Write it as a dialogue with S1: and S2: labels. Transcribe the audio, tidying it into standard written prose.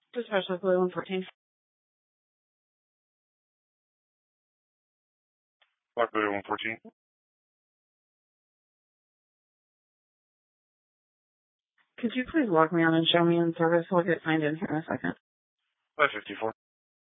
S1: Dispatch Locally 114.
S2: Locally 114.
S1: Could you please log me on and show me in service? I'll get signed in here in a second.
S2: 554.